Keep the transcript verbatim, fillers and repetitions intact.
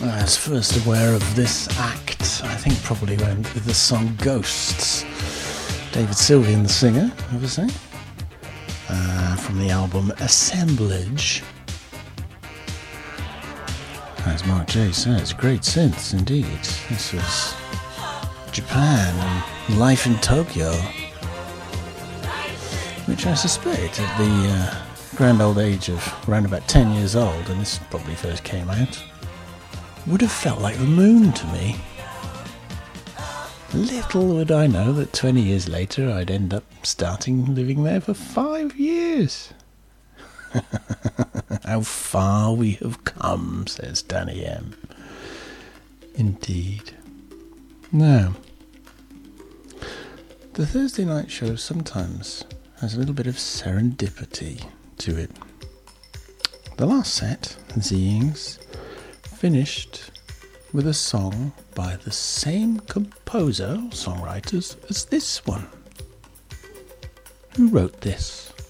I was first aware of this act, I think probably when with the song Ghosts. David Sylvian, the singer, obviously. Uh, from the album Assemblage. As Mark J says, great synths indeed. This was Japan and life in Tokyo, which I suspect at the uh, grand old age of around about ten years old, and this probably first came out, would have felt like the moon to me. Little would I know that twenty years later I'd end up starting living there for five years. How far we have come, says Danny M. Indeed. Now, the Thursday night show sometimes has a little bit of serendipity to it. The last set, Zings, finished with a song by the same composer, songwriters, as this one. Who wrote this?